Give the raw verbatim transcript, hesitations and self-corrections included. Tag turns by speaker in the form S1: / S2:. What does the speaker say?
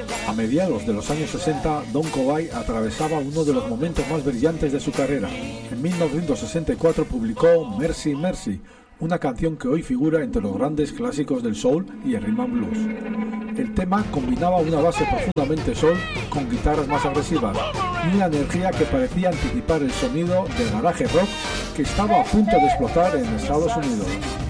S1: A mediados de los años sesenta, Don Covay atravesaba uno de los momentos más brillantes de su carrera. En mil novecientos sesenta y cuatro publicó Mercy Mercy, una canción que hoy figura entre los grandes clásicos del soul y el rhythm and blues. El tema combinaba una base profundamente soul con guitarras más agresivas y una energía que parecía anticipar el sonido del garaje rock que estaba a punto de explotar en Estados Unidos.